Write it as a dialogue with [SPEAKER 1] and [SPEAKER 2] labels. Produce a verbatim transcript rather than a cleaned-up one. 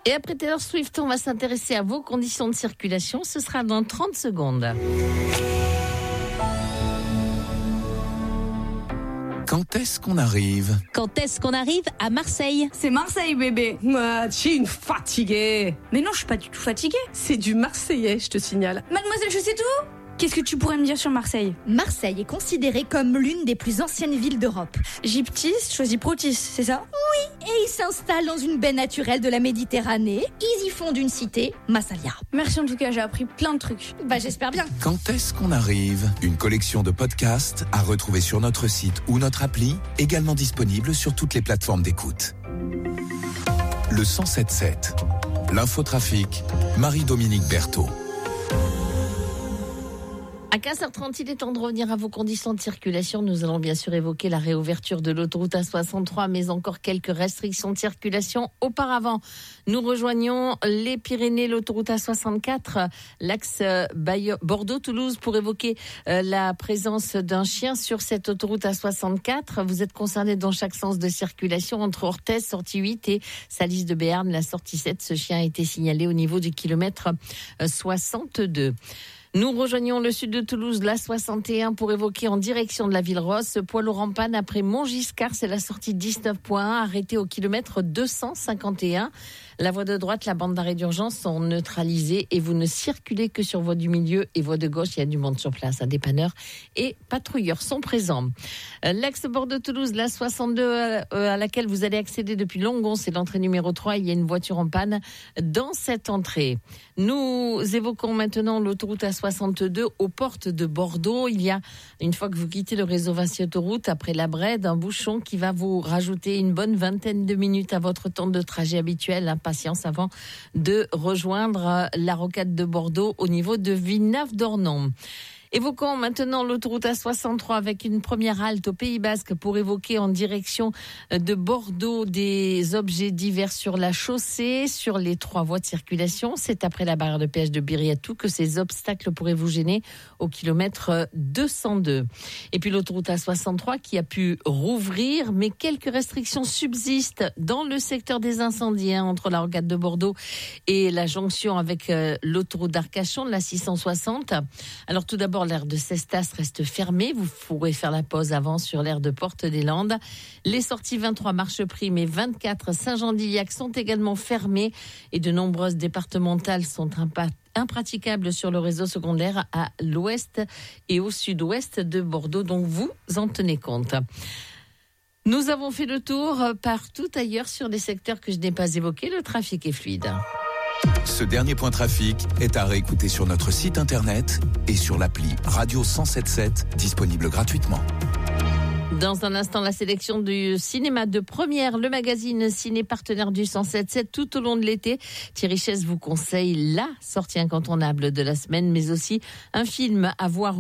[SPEAKER 1] Et après Taylor Swift, on va s'intéresser à vos conditions de circulation. Ce sera dans trente secondes.
[SPEAKER 2] Quand est-ce qu'on arrive ?
[SPEAKER 3] Quand est-ce qu'on arrive à Marseille ?
[SPEAKER 4] C'est Marseille, bébé.
[SPEAKER 5] Ah, tu es une fatiguée.
[SPEAKER 4] Mais non, je suis pas du tout fatiguée.
[SPEAKER 5] C'est du marseillais, je te signale.
[SPEAKER 4] Mademoiselle, je sais tout. Qu'est-ce que tu pourrais me dire sur Marseille ?
[SPEAKER 6] Marseille est considérée comme l'une des plus anciennes villes d'Europe.
[SPEAKER 4] Gyptis choisit Protis, c'est ça ?
[SPEAKER 6] Oui, et ils s'installent dans une baie naturelle de la Méditerranée. Ils y fondent une cité, Massalia.
[SPEAKER 4] Merci en tout cas, j'ai appris plein de trucs.
[SPEAKER 6] Bah j'espère bien.
[SPEAKER 2] Quand est-ce qu'on arrive ? Une collection de podcasts à retrouver sur notre site ou notre appli, également disponible sur toutes les plateformes d'écoute. Le cent sept sept, l'infotrafic, Marie-Dominique Berthaud.
[SPEAKER 1] À quinze heures trente, il est temps de revenir à vos conditions de circulation. Nous allons bien sûr évoquer la réouverture de l'autoroute A soixante-trois, mais encore quelques restrictions de circulation. Auparavant, nous rejoignons les Pyrénées, l'autoroute A soixante-quatre, l'axe Bordeaux-Toulouse pour évoquer la présence d'un chien sur cette autoroute A soixante-quatre. Vous êtes concernés dans chaque sens de circulation entre Orthez, sortie huit, et Salis de Béarn, la sortie sept. Ce chien a été signalé au niveau du kilomètre soixante-deux. Nous rejoignons le sud de Toulouse, l'A soixante et un, pour évoquer en direction de la Ville-Rosse. Poids lourd en panne après Montgiscard, c'est la sortie dix-neuf point un, arrêtée au kilomètre deux cent cinquante et un. La voie de droite, la bande d'arrêt d'urgence sont neutralisées et vous ne circulez que sur voie du milieu et voie de gauche. Il y a du monde sur place, un dépanneur et patrouilleurs sont présents. L'axe Bordeaux-Toulouse, l'A soixante-deux, à laquelle vous allez accéder depuis Longon, c'est l'entrée numéro trois. Il y a une voiture en panne dans cette entrée. Nous évoquons maintenant l'autoroute A soixante-deux aux portes de Bordeaux. Il y a, une fois que vous quittez le réseau Vinci Autoroute, après la Brède, un bouchon qui va vous rajouter une bonne vingtaine de minutes à votre temps de trajet habituel. Patience avant de rejoindre la rocade de Bordeaux au niveau de Villeneuve-d'Ornon. Évoquons maintenant l'autoroute A soixante-trois avec une première halte au Pays Basque pour évoquer en direction de Bordeaux des objets divers sur la chaussée, sur les trois voies de circulation. C'est après la barrière de péage de Biriatou que ces obstacles pourraient vous gêner au kilomètre deux cent deux. Et puis l'autoroute A soixante-trois qui a pu rouvrir, mais quelques restrictions subsistent dans le secteur des incendies, hein, entre la rocade de Bordeaux et la jonction avec euh, l'autoroute d'Arcachon, la six cent soixante. Alors tout d'abord, l'aire de Cestas reste fermée. Vous pourrez faire la pause avant sur l'aire de Porte-des-Landes. Les sorties vingt-trois Marcheprime et vingt-quatre Saint-Jean-d'Iliac sont également fermées et de nombreuses départementales sont impa- impraticables sur le réseau secondaire à l'ouest et au sud-ouest de Bordeaux. Donc vous en tenez compte. Nous avons fait le tour partout ailleurs sur des secteurs que je n'ai pas évoqués. Le trafic est fluide.
[SPEAKER 2] Ce dernier point trafic est à réécouter sur notre site internet et sur l'appli Radio cent sept sept, disponible gratuitement.
[SPEAKER 1] Dans un instant, la sélection du cinéma de première, le magazine Ciné partenaire du cent sept sept tout au long de l'été. Thierry Chess vous conseille la sortie incontournable de la semaine, mais aussi un film à voir